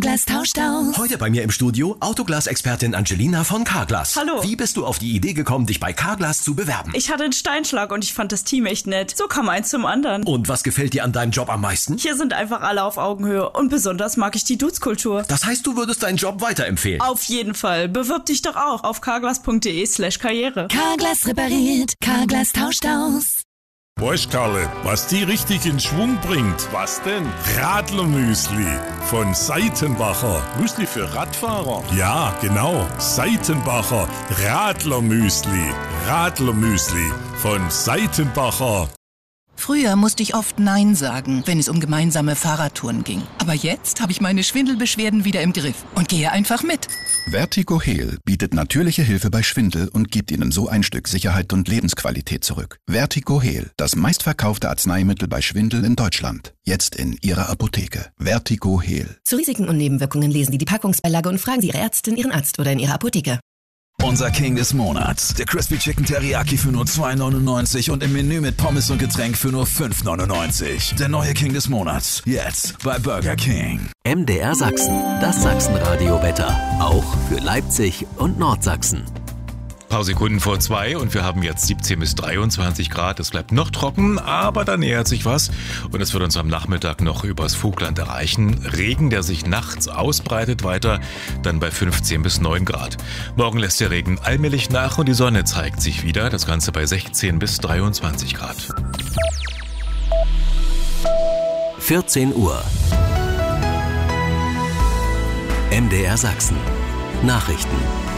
Carglass tauscht aus. Heute bei mir im Studio Autoglas-Expertin Angelina von Carglass. Hallo. Wie bist du auf die Idee gekommen, dich bei Carglass zu bewerben? Ich hatte einen Steinschlag und ich fand das Team echt nett. So kam eins zum anderen. Und was gefällt dir an deinem Job am meisten? Hier sind einfach alle auf Augenhöhe und besonders mag ich die Dudes-Kultur. Das heißt, du würdest deinen Job weiterempfehlen? Auf jeden Fall. Bewirb dich doch auch auf carglass.de/karriere. Carglass repariert, Carglass tauscht aus. Weißt Karle, was die richtig in Schwung bringt? Was denn? Radlermüsli von Seitenbacher. Müsli für Radfahrer? Ja, genau. Seitenbacher Radlermüsli. Radlermüsli von Seitenbacher. Früher musste ich oft Nein sagen, wenn es um gemeinsame Fahrradtouren ging. Aber jetzt habe ich meine Schwindelbeschwerden wieder im Griff und gehe einfach mit. Vertigo Heal bietet natürliche Hilfe bei Schwindel und gibt Ihnen so ein Stück Sicherheit und Lebensqualität zurück. Vertigo Heal, das meistverkaufte Arzneimittel bei Schwindel in Deutschland. Jetzt in Ihrer Apotheke. Vertigo Heal. Zu Risiken und Nebenwirkungen lesen Sie die Packungsbeilage und fragen Sie Ihre Ärztin, Ihren Arzt oder in Ihrer Apotheke. Unser King des Monats. Der Crispy Chicken Teriyaki für nur $2,99 und im Menü mit Pommes und Getränk für nur $5,99. Der neue King des Monats. Jetzt bei Burger King. MDR Sachsen. Das Sachsenradio-Wetter. Auch für Leipzig und Nordsachsen. Paar Sekunden vor 2 und wir haben jetzt 17 bis 23 Grad. Es bleibt noch trocken, aber da nähert sich was. Und es wird uns am Nachmittag noch übers Vogtland erreichen. Regen, der sich nachts ausbreitet, weiter dann bei 15 bis 9 Grad. Morgen lässt der Regen allmählich nach und die Sonne zeigt sich wieder. Das Ganze bei 16 bis 23 Grad. 14 Uhr. MDR Sachsen. Nachrichten.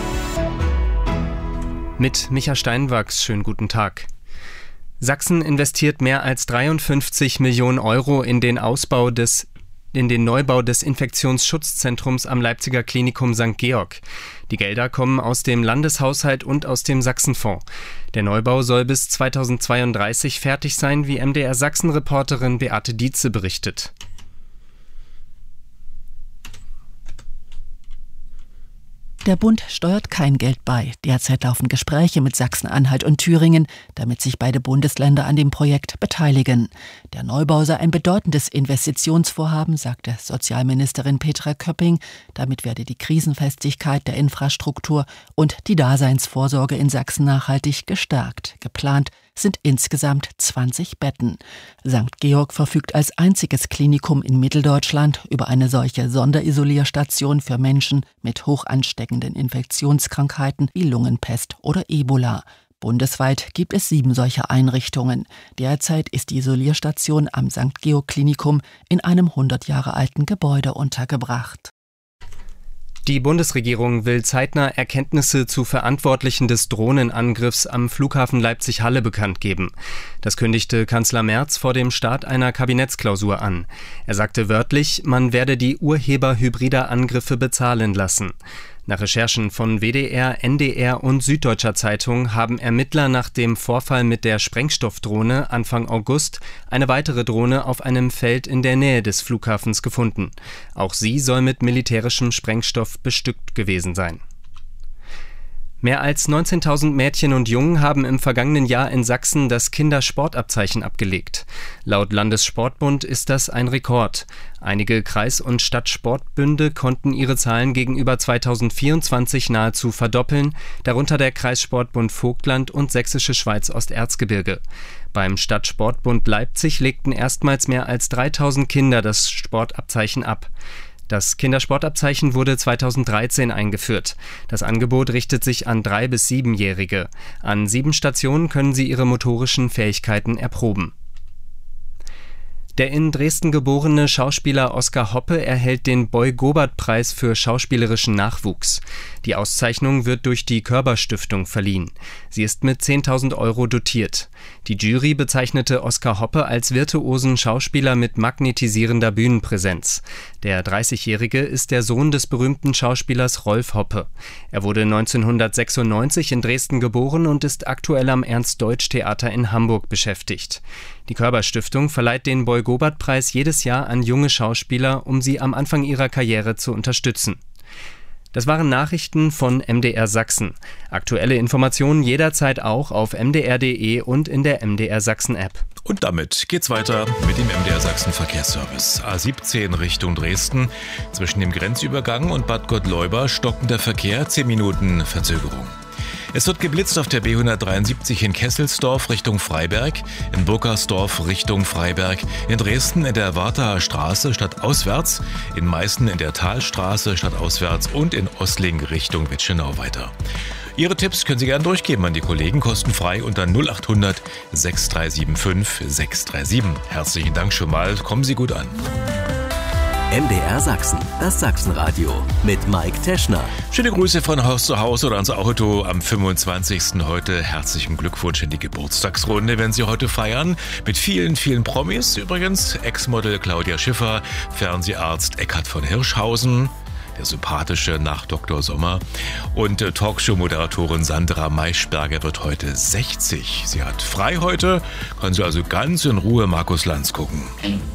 Mit Micha Steinwachs, schönen guten Tag. Sachsen investiert mehr als 53 Millionen Euro in den Neubau des Infektionsschutzzentrums am Leipziger Klinikum St. Georg. Die Gelder kommen aus dem Landeshaushalt und aus dem Sachsenfonds. Der Neubau soll bis 2032 fertig sein, wie MDR Sachsen-Reporterin Beate Dietze berichtet. Der Bund steuert kein Geld bei. Derzeit laufen Gespräche mit Sachsen-Anhalt und Thüringen, damit sich beide Bundesländer an dem Projekt beteiligen. Der Neubau sei ein bedeutendes Investitionsvorhaben, sagte Sozialministerin Petra Köpping. Damit werde die Krisenfestigkeit der Infrastruktur und die Daseinsvorsorge in Sachsen nachhaltig gestärkt. Geplant sind insgesamt 20 Betten. St. Georg verfügt als einziges Klinikum in Mitteldeutschland über eine solche Sonderisolierstation für Menschen mit hochansteckenden Infektionskrankheiten wie Lungenpest oder Ebola. Bundesweit gibt es 7 solcher Einrichtungen. Derzeit ist die Isolierstation am St. Georg Klinikum in einem 100 Jahre alten Gebäude untergebracht. Die Bundesregierung will zeitnah Erkenntnisse zu Verantwortlichen des Drohnenangriffs am Flughafen Leipzig-Halle bekannt geben. Das kündigte Kanzler Merz vor dem Start einer Kabinettsklausur an. Er sagte wörtlich, man werde die Urheber hybrider Angriffe bezahlen lassen. Nach Recherchen von WDR, NDR und Süddeutscher Zeitung haben Ermittler nach dem Vorfall mit der Sprengstoffdrohne Anfang August eine weitere Drohne auf einem Feld in der Nähe des Flughafens gefunden. Auch sie soll mit militärischem Sprengstoff bestückt gewesen sein. Mehr als 19.000 Mädchen und Jungen haben im vergangenen Jahr in Sachsen das Kindersportabzeichen abgelegt. Laut Landessportbund ist das ein Rekord. Einige Kreis- und Stadtsportbünde konnten ihre Zahlen gegenüber 2024 nahezu verdoppeln, darunter der Kreissportbund Vogtland und Sächsische Schweiz-Osterzgebirge. Beim Stadtsportbund Leipzig legten erstmals mehr als 3.000 Kinder das Sportabzeichen ab. Das Kindersportabzeichen wurde 2013 eingeführt. Das Angebot richtet sich an 3- bis 7-Jährige. An 7 Stationen können sie ihre motorischen Fähigkeiten erproben. Der in Dresden geborene Schauspieler Oskar Hoppe erhält den Boy-Gobert-Preis für schauspielerischen Nachwuchs. Die Auszeichnung wird durch die Körber-Stiftung verliehen. Sie ist mit 10.000 € dotiert. Die Jury bezeichnete Oskar Hoppe als virtuosen Schauspieler mit magnetisierender Bühnenpräsenz. Der 30-Jährige ist der Sohn des berühmten Schauspielers Rolf Hoppe. Er wurde 1996 in Dresden geboren und ist aktuell am Ernst-Deutsch-Theater in Hamburg beschäftigt. Die Körber-Stiftung verleiht den Boy-Gobert-Preis jedes Jahr an junge Schauspieler, um sie am Anfang ihrer Karriere zu unterstützen. Das waren Nachrichten von MDR Sachsen. Aktuelle Informationen jederzeit auch auf mdr.de und in der MDR Sachsen App. Und damit geht's weiter mit dem MDR Sachsen Verkehrsservice. A17 Richtung Dresden. Zwischen dem Grenzübergang und Bad Gottleuba stockender Verkehr, 10 Minuten Verzögerung. Es wird geblitzt auf der B173 in Kesselsdorf Richtung Freiberg, in Burkersdorf Richtung Freiberg, in Dresden in der Wartaer Straße stadtauswärts, in Meißen in der Talstraße stadtauswärts und in Ossling Richtung Witschenau weiter. Ihre Tipps können Sie gerne durchgeben an die Kollegen, kostenfrei unter 0800 6375 637. Herzlichen Dank schon mal, kommen Sie gut an. MDR Sachsen, das Sachsenradio mit Mike Teschner. Schöne Grüße von Haus zu Haus oder ans Auto am 25. heute. Herzlichen Glückwunsch in die Geburtstagsrunde, wenn Sie heute feiern. Mit vielen, vielen Promis übrigens. Ex-Model Claudia Schiffer, Fernseharzt Eckhard von Hirschhausen, der sympathische nach Dr. Sommer, und Talkshow-Moderatorin Sandra Maischberger wird heute 60. Sie hat frei heute, kann sie also ganz in Ruhe Markus Lanz gucken.